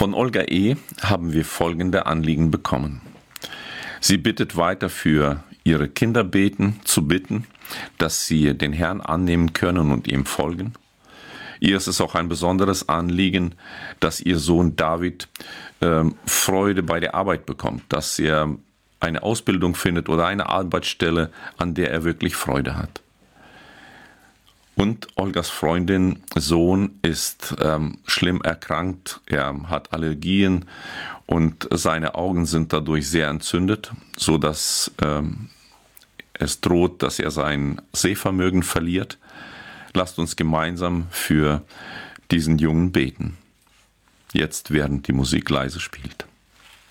Von Olga E. haben wir folgende Anliegen bekommen. Sie bittet weiter für ihre Kinder zu bitten, dass sie den Herrn annehmen können und ihm folgen. Ihr ist es auch ein besonderes Anliegen, dass ihr Sohn David Freude bei der Arbeit bekommt, dass er eine Ausbildung findet oder eine Arbeitsstelle, an der er wirklich Freude hat. Und Olgas Sohn ist schlimm erkrankt, er hat Allergien und seine Augen sind dadurch sehr entzündet, sodass es droht, dass er sein Sehvermögen verliert. Lasst uns gemeinsam für diesen Jungen beten. Jetzt, während die Musik leise spielt.